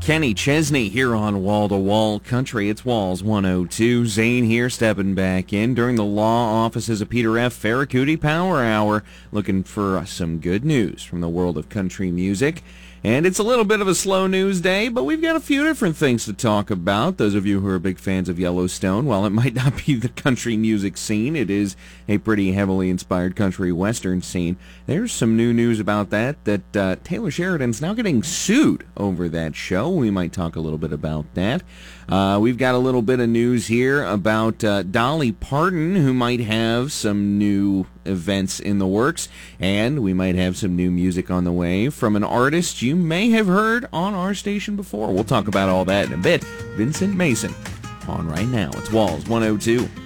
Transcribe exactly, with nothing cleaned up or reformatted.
Kenny Chesney here on Wall to Wall Country. It's Walls one oh two. Zane here stepping back in during the law offices of Peter F. Farracuti Power Hour, looking for some good news from the world of country music. And it's a little bit of a slow news day, but we've got a few different things to talk about. Those of you who are big fans of Yellowstone, while it might not be the country music scene, it is a pretty heavily inspired country western scene. There's some new news about that, that uh, Taylor Sheridan's now getting sued over that show. We might talk a little bit about that. Uh, we've got a little bit of news here about uh, Dolly Parton, who might have some new events in the works, and we might have some new music on the way from an artist you may have heard on our station before. We'll talk about all that in a bit. Vincent Mason on right now. It's Walls one oh two.